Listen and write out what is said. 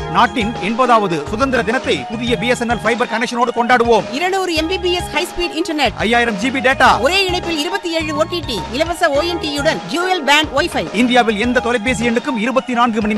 நாட்டின் 80வது சுதந்திர தினத்தை புதிய BSNL ஃபைபர் கனெக்ஷனோடு கொண்டாடுவோம். 200 MBPS high speed internet, 5000 GB data, ஒரே இணைப்பில் 27 OTT, இலவச ONT-யுடன் டியூயல் பேண்ட் வைஃபை. இந்தியாவில் எந்த தொலைபேசி எண்ணுக்கும் 24 மணி